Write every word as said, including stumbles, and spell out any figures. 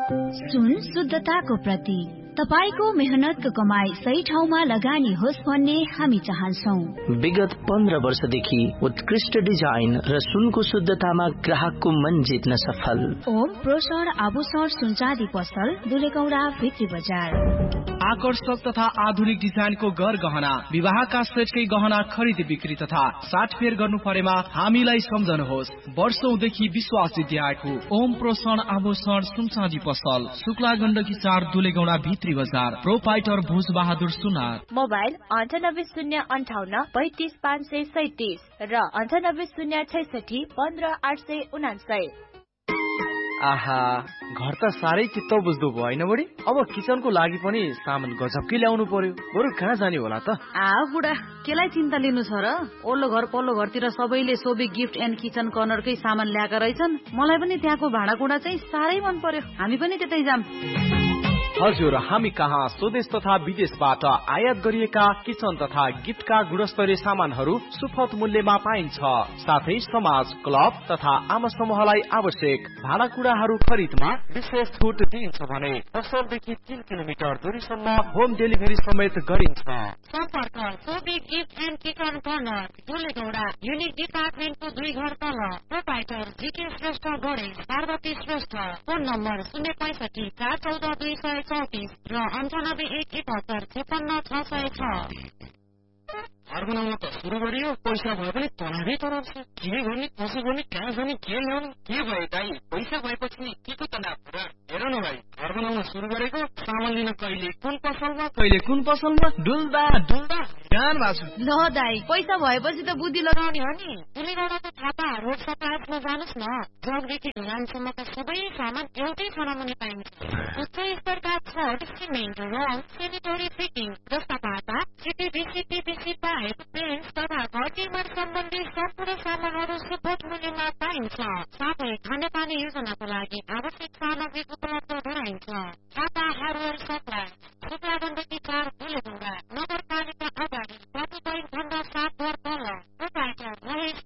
सुन शुद्धताको प्रतीक। तपाईको मेहनतको कमाई सही ठाउँमा लगानी होस् भन्ने हामी चाहन्छौं। विगत पन्ध्र वर्षदेखि उत्कृष्ट डिजाइन र सुनको शुद्धतामा ग्राहकको मन जित्न सफल ओम प्रोसर आभूषण सुनचाँदी पसल दुलेगौडा भित्री बजार। आकर्षक तथा आधुनिक डिजाइनको गर गहना, विवाहका सेटकै गहना खरिद बिक्री तथा साटफेर गर्नु परेमा हामीलाई सम्झनुहोस्। वर्षौंदेखि विश्वास जित्दै आएको ओम प्रोसर आभूषण सुनचाँदी पसल, शुक्ला गण्डकी चार दुलेगौडा भित्री बजार। प्रोपाइटर भुज बहादुर सुनार। मोबाइल अन्ठानब्बे शून्य अन्ठाउन्न पैंतिस पाँच सय सैतिस र अन्ठानब्बे शून्य छैसठी पन्ध्र आठ सय उनासय। आहा, घर त साह्रै चित्त बुझ्दो भयो होइन बढी? अब किचनको लागि पनि सामान गजबकै ल्याउनु पर्यो। बरु कहाँ जाने होला त? आ बुढा, केलाई चिन्ता लिनु छ र? ओल्लो घर पल्लो घरतिर सबैले सोबी गिफ्ट एन्ड किचन कर्नरकै सामान ल्याएका रहेछन्। मलाई पनि त्यहाँको भाँडाकुँडा चाहिँ साह्रै मन पर्यो। हामी पनि त्यतै जाम। हजुर, हामी कहाँ स्वदेश तथा विदेशबाट आयात गरिएका किचन तथा गिफ्टका गुणस्तरीय सामानहरू सुपथ मूल्यमा पाइन्छ। साथै समाज, क्लब तथा आम समूहलाई आवश्यक भाँडाकुँडाहरू खरिदमा विशेष छुट दिइन्छ भने पसलदेखि तीन किलोमिटर दूरीसम्म होम डेलिभरी समेत गरिन्छ। सम्पर्क Sobi gift and kitchen corner दुलेगौडा unique डिपार्टमेन्टको दुई घर तल। Proprietor GK Shrestha Ganesh Parvati Shrestha. Phone number शून्य पैसठी चार चौध दुई सय चौतिस र अन्ठानब्बे एक एकहत्तर त्रिपन्न छ सय छ। घर बनाउन त सुरु गरियो, पैसा भए पनि तनावै तनाव छ। के गर्ने, कसो गर्ने, कहाँ जाने, के ल्याउने? के भयो दाइ, पैसा भएपछि नि के को तनाव र? हेर न भाइ, घर बनाउन सुरु गरेको, सामान लिन कहिले कुन पसलमा कहिले कुन पसलमा डुल्दा डुल्दा ध्यान भएको छ। ल दाइ, पैसा भएपछि त बुद्धि लगाउने हो नि। दुलेगौडाको थापा रोड सप्लायर्समा जानुहोस् न। जगदेखि ढुङ्गानसम्मका सबै सामान एउटै ठाउँमा पाइन्छ। उच्च स्तरका छड, सिमेन्ट, रङ, सेनिटरी फिटिङ जस्ता पाता, सिपिबिसी, पिपिसी पाइप, पेन्ट तथा घर निर्माण सम्बन्धी सम्पूर्ण सामानहरू सुपथ मूल्यमा पाइन्छ। साथै खानेपानी योजनाको लागि आवश्यक सामग्री उपलब्ध गराइन्छ। थापा हार्डवेयर सप्लाई, शुक्ला गण्डकी चार दुलेगौडा, नगरपालिका अगाडि, प्रति बैंक भन्दा सात घर तल। प्रोपाइटर महेश